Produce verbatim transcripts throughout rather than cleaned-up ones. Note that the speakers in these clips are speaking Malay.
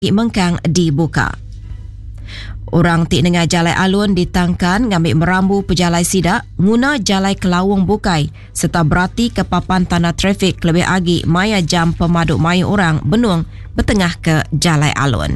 Mengkang dibuka. Orang tik dengar Jalai Alun ditangkan ngambil merambu pejalai sidak guna Jalai Kelawung Bukai serta berarti ke papan tanda trafik lebih agi maya jam pemaduk maya orang benung bertengah ke Jalai Alun.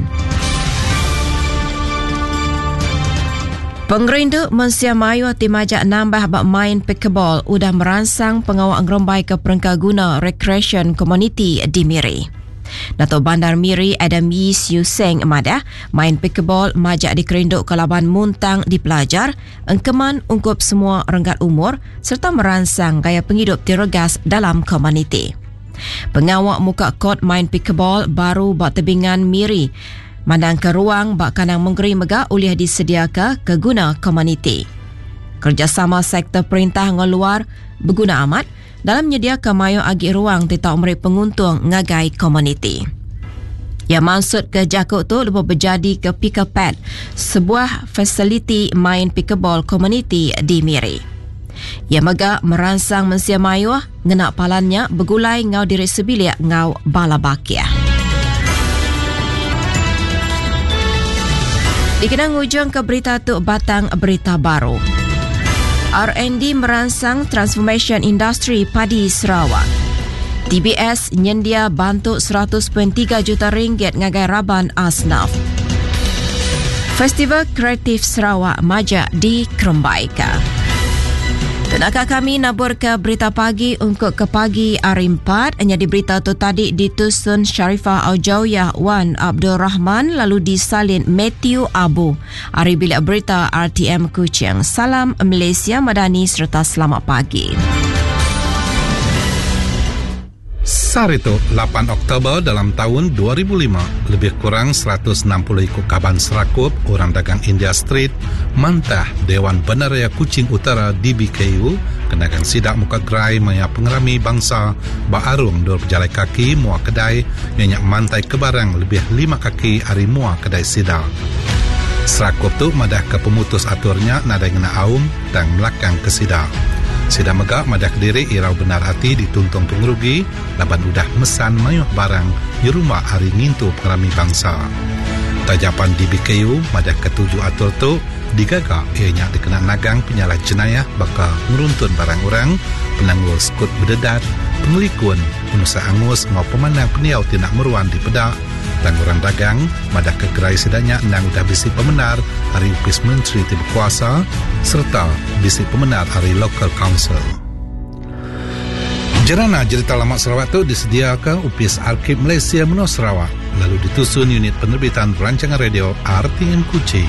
Penggerinda Mensia Mayu Timajak nambah bak main pickleball udah merangsang pengawal ngerembai ke perengka guna recreation community di Miri. Datuk Bandar Miri Adam Yee Siu Seng madah main pickleball majak dikerinduk ke laban muntang di pelajar engkeman ungkup semua renggat umur serta merangsang gaya penghidup diregas dalam komuniti. Pengawal muka kod main pickleball baru bak tebingan Miri mandang ke ruang bak kanang menggeri megak uliah disediakan ke guna komuniti. Kerjasama sektor perintah ngeluar berguna amat dalam menyediakan mayu agi ruang tetap mereka penguntung ngagai komuniti. Yang maksud ke jakuk tu lepas berjadi ke Pickle Pad, sebuah fasiliti main pickleball komuniti di Miri. Yang megak merangsang Mensia Mayu ngenak palannya bergulai ngau diri sebilik ngau balabakia. Dikenang ujung ke berita tu batang berita baru. R and D merangsang transformation industri padi Sarawak. D B S nyendia bantu seratus perpuluhan tiga juta ringgit ngagai raban asnaf. Festival Kreatif Sarawak majak di Kerembaika. Tenakah kami nabur ke berita pagi untuk ke pagi hari empat. Hanya di berita tu tadi ditusun Sharifah Aujawiyah Wan Abdul Rahman lalu disalin Matthew Abu. Hari bilik berita R T M Kuching. Salam Malaysia Madani serta selamat pagi. Sarito, lapan Oktober dalam tahun dua ribu lima, lebih kurang seratus enam puluh ikut kaban serakup orang dagang India Street, mantah Dewan Bandaraya Kuching Utara D B K U, kenagang sidak muka gerai maya pengerami bangsa, baarung dua pejalai kaki mua kedai, yang mantai kebarang lebih lima kaki hari mua kedai sidak. Serakup tu madah ke pemutus aturnya nadai ngena aum dan melakang ke sidak. Sidak megak madah kediri irau benar hati dituntung pengerugi laban udah mesan mayuh barang di rumah hari ngintu pengerami bangsa. Tajapan D B K U madah ketujuh atur tu digagak ianya dikena nagang penyalah jenayah bakal meruntun barang orang, penangguh skut berdedat, pengelikun, penusa angus ngau pemandang peniau tindak meruan di pedak, dan orang dagang madah ke gerai sedanya nang udah bisi pemenar hari upis menteri tiba kuasa serta bisi pemenar hari local council. Jerana cerita lama Sarawak tu disediakan upis Arkib Malaysia Menua Sarawak lalu ditusun unit penerbitan rancangan radio R T M Kuching.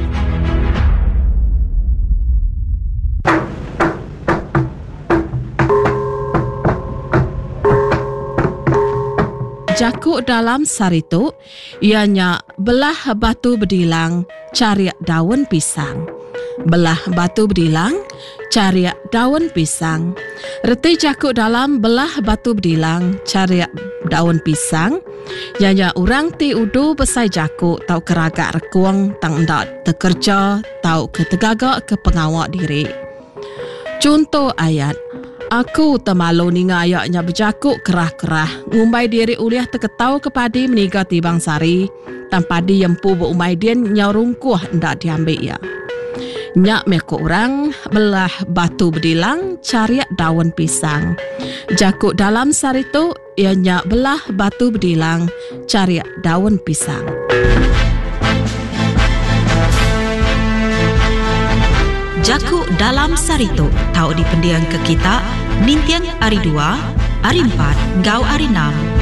Jakuk dalam sarito, ianya belah batu berdilang, cariak daun pisang. Belah batu berdilang, cariak daun pisang. Reti jakuk dalam belah batu berdilang, cariak daun pisang. Ianya orang ti udu besai jakuk, tau keragak rekuang, tang ndak terkerja, tau ketegagak ke pengawak diri. Contoh ayat, aku temalu ni ngayaknya berjakuk kerah-kerah. Ngumbai diri uliah terketau kepadi meniga tibang sari. Tanpa di yempu berumai dia nyarungkuh ndak diambil ya. Nyak mekuk orang belah batu berdilang cariak daun pisang. Jakuk dalam sari tu ia nyak belah batu berdilang cariak daun pisang. Jakuk dalam sarito tahu di pendiang ke kita Nintian hari dua, hari empat, gau hari enam.